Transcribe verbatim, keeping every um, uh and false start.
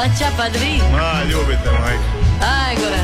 Baća pa dvi. Ma, ljubite, majke. Aj, gore.